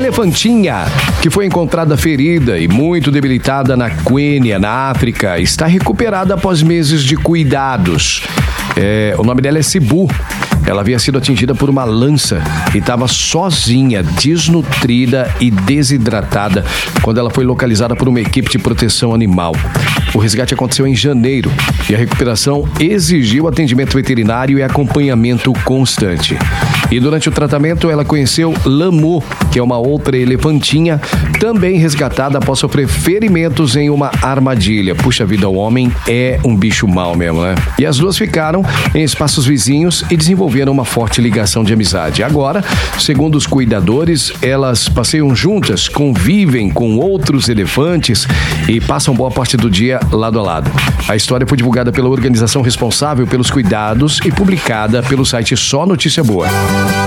elefantinha, que foi encontrada ferida e muito debilitada na Quênia, na África, está recuperada após meses de cuidados. O nome dela é Cebu. Ela havia sido atingida por uma lança e estava sozinha, desnutrida e desidratada quando ela foi localizada por uma equipe de proteção animal. O resgate aconteceu em janeiro e a recuperação exigiu atendimento veterinário e acompanhamento constante. E durante o tratamento, ela conheceu Lamu, que é uma outra elefantinha, também resgatada após sofrer ferimentos em uma armadilha. Puxa vida, o homem é um bicho mau mesmo, né? E as duas ficaram em espaços vizinhos e desenvolveram uma forte ligação de amizade. Agora, segundo os cuidadores, elas passeiam juntas, convivem com outros elefantes e passam boa parte do dia lado a lado. A história foi divulgada pela organização responsável pelos cuidados e publicada pelo site Só Notícia Boa.